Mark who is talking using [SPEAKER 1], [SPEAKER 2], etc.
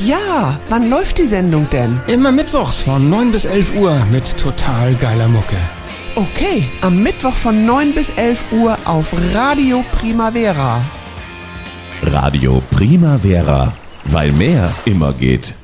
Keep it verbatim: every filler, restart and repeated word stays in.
[SPEAKER 1] ja, wann läuft die Sendung denn?
[SPEAKER 2] Immer mittwochs von neun bis elf Uhr mit total geiler Mucke.
[SPEAKER 1] Okay, am Mittwoch von neun bis elf Uhr auf Radio Primavera.
[SPEAKER 3] Radio Primavera, weil mehr immer geht.